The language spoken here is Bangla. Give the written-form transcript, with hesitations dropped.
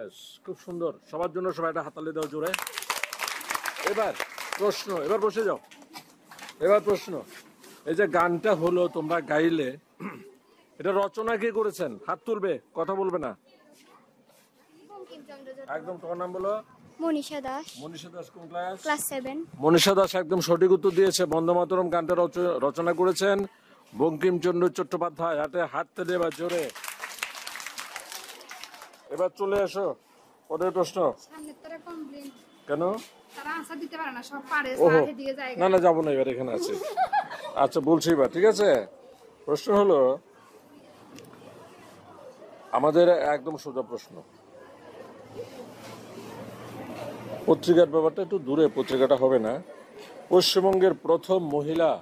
ব্যাস, খুব সুন্দর। সবার জন্য সবাই একটা হাতালি দাও জোরে। এবার প্রশ্ন, এবার বসে যাও। এবার প্রশ্ন, এই যে গানটা হলো তোমরা গাইলে, এটা রচনা কে করেছেন? হাত তুলবে, কথা বলবে না একদম। তোমার নাম বলো। মনীষা দাস। মনীষা দাস কোন ক্লাস? ক্লাস 7। মনীষা দাস একদম সঠিক উত্তর দিয়েছে। বন্দে মাতরম গানটা রচনা করেছেন বঙ্কিমচন্দ্র চট্টোপাধ্যায়। হাতে হাত তেলে এবার জোরে। এবার চলে এসো পরের প্রশ্ন। কেন? ওহো, না না যাবো না, এবার এখানে আছে। আচ্ছা বলছি এবার, ঠিক আছে। প্রশ্ন হলো আমাদের একদম সোজা প্রশ্ন। পত্রিকার ব্যাপারটা একটু দূরে, পত্রিকাটা হবে না। পশ্চিমবঙ্গের প্রথম মহিলা